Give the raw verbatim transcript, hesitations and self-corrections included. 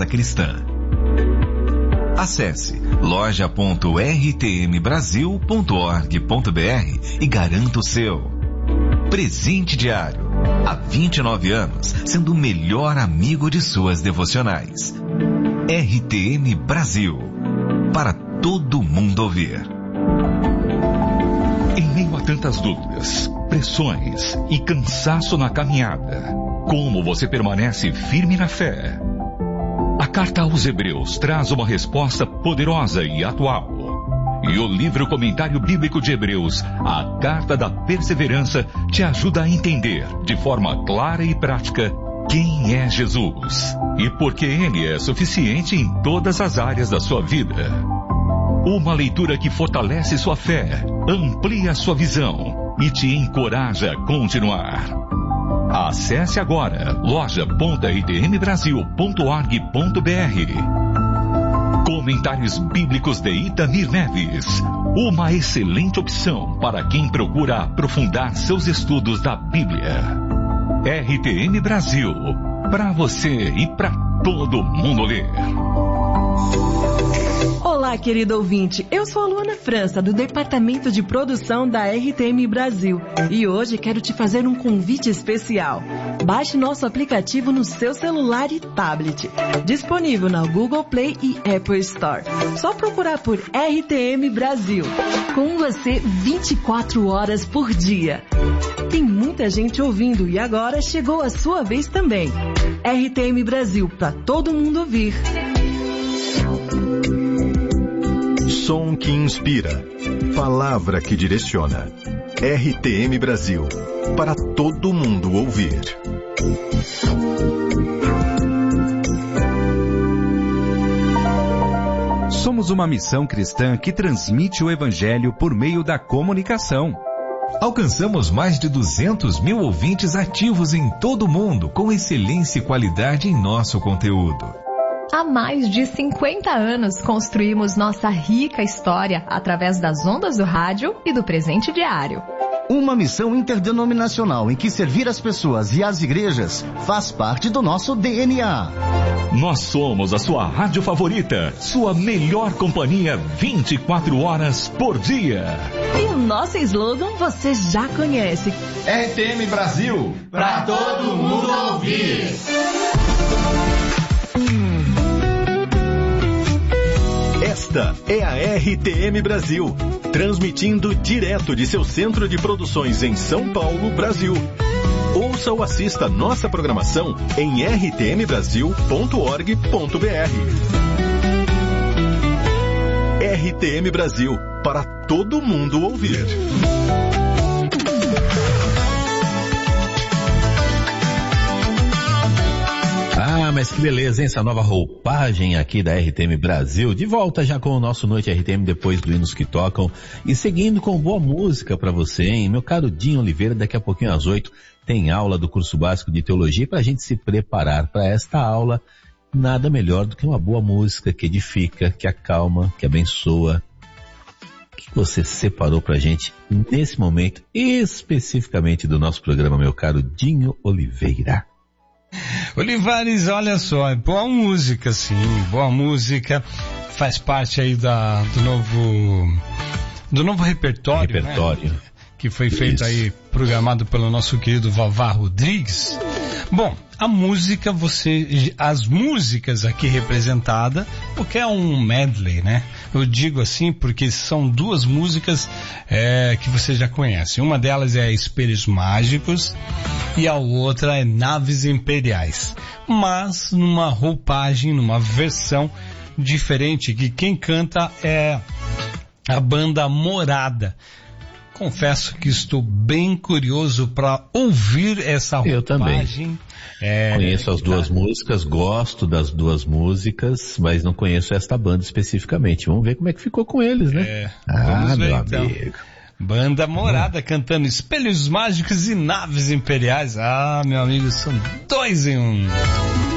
cristã. Acesse loja ponto r t m brasil ponto org ponto b r e garanta o seu. Presente Diário. Há vinte e nove anos, sendo o melhor amigo de suas devocionais. R T M Brasil. Para todo mundo ouvir. Em meio a tantas dúvidas, pressões e cansaço na caminhada, como você permanece firme na fé? A carta aos Hebreus traz uma resposta poderosa e atual. E o livro Comentário Bíblico de Hebreus, a Carta da Perseverança, te ajuda a entender, de forma clara e prática, quem é Jesus e por que Ele é suficiente em todas as áreas da sua vida. Uma leitura que fortalece sua fé, amplia sua visão e te encoraja a continuar. Acesse agora loja ponto r t m brasil ponto org ponto b r. Comentários Bíblicos de Itamir Neves. Uma excelente opção para quem procura aprofundar seus estudos da Bíblia. R T M Brasil. Para você e para todo mundo ler. Olá, querido ouvinte. Eu sou a Luana França, do Departamento de Produção da R T M Brasil. E hoje quero te fazer um convite especial. Baixe nosso aplicativo no seu celular e tablet. Disponível na Google Play e Apple Store. Só procurar por R T M Brasil. Com você vinte e quatro horas por dia. Tem muita gente ouvindo e agora chegou a sua vez também. R T M Brasil, para todo mundo ouvir. Som que inspira, palavra que direciona. R T M Brasil, para todo mundo ouvir. Somos uma missão cristã que transmite o Evangelho por meio da comunicação. Alcançamos mais de duzentos mil ouvintes ativos em todo o mundo, com excelência e qualidade em nosso conteúdo. Há mais de cinquenta anos construímos nossa rica história através das ondas do rádio e do Presente Diário. Uma missão interdenominacional em que servir as pessoas e as igrejas faz parte do nosso D N A. Nós somos a sua rádio favorita, sua melhor companhia vinte e quatro horas por dia. E o nosso slogan você já conhece. R T M Brasil, para todo mundo ouvir. Esta é a R T M Brasil, transmitindo direto de seu centro de produções em São Paulo, Brasil. Ouça ou assista nossa programação em r t m brasil ponto org ponto b r. R T M Brasil, para todo mundo ouvir. Ah, mas que beleza, hein? Essa nova roupagem aqui da R T M Brasil. De volta já com o nosso Noite R T M depois do Hinos que Tocam. E seguindo com boa música pra você, hein? Meu caro Dinho Oliveira, daqui a pouquinho às oito tem aula do curso básico de teologia pra gente se preparar para esta aula. Nada melhor do que uma boa música que edifica, que acalma, que abençoa. O que você separou pra gente nesse momento especificamente do nosso programa, meu caro Dinho Oliveira? Olivares, olha só, boa música, sim, boa música, faz parte aí da, do novo, do novo repertório, repertório. Né? Que foi feito Isso. aí, programado pelo nosso querido Vavá Rodrigues. Bom, a música, você, as músicas aqui representadas, porque é um medley, né? Eu digo assim porque são duas músicas é, que você já conhece. Uma delas é Espelhos Mágicos e a outra é Naves Imperiais. Mas numa roupagem, numa versão diferente, que quem canta é a banda Morada. Confesso que estou bem curioso para ouvir essa roupagem. Eu também. É, conheço as duas músicas, gosto das duas músicas, mas não conheço esta banda especificamente. Vamos ver como é que ficou com eles, né? É, ah, ver, meu então. amigo. Banda Morada hum. cantando Espelhos Mágicos e Naves Imperiais. Ah, meu amigo, são dois em um.